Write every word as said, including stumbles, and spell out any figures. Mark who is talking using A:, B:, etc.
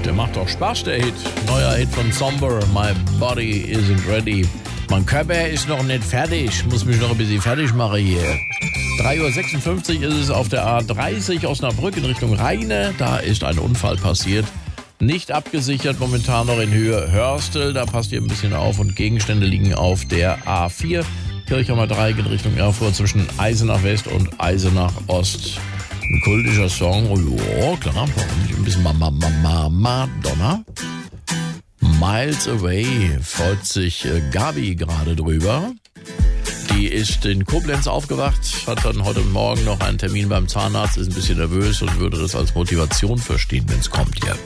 A: der macht doch Spaß, der Hit. Neuer Hit von Somber, My Body Isn't Ready. Mein Körper ist noch nicht fertig, muss mich noch ein bisschen fertig machen hier. drei Uhr sechsundfünfzig ist es auf der A dreißig Osnabrück in Richtung Rheine. Da ist ein Unfall passiert. Nicht abgesichert, momentan noch in Höhe Hörstel. Da passt ihr ein bisschen auf und Gegenstände liegen auf der A vier. Kirchheimer Dreieck in Richtung Erfurt zwischen Eisenach West und Eisenach Ost. Ein kultischer Song. Oh ja, klar, warum nicht ein bisschen Mama, Mama, Madonna. Miles Away freut sich äh, Gabi gerade drüber. Die ist in Koblenz aufgewacht, hat dann heute Morgen noch einen Termin beim Zahnarzt, ist ein bisschen nervös und würde das als Motivation verstehen, wenn es kommt jetzt.